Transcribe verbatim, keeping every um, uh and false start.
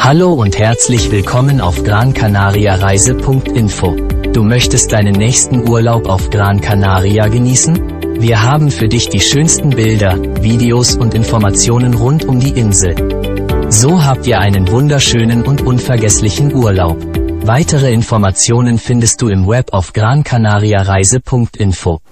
Hallo und herzlich willkommen auf Gran Canaria Reise punkt info. Du möchtest deinen nächsten Urlaub auf Gran Canaria genießen? Wir haben für dich die schönsten Bilder, Videos und Informationen rund um die Insel. So habt ihr einen wunderschönen und unvergesslichen Urlaub. Weitere Informationen findest du im Web auf Gran Canaria Reise punkt info.